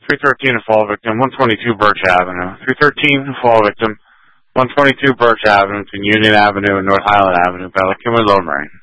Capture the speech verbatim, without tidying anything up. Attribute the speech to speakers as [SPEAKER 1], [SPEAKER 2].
[SPEAKER 1] three thirteen, a fall victim, one twenty-two Birch Avenue. three thirteen, a fall victim, one twenty-two Birch Avenue between Union Avenue and North Highland Avenue, Bella Coomer, Lorraine.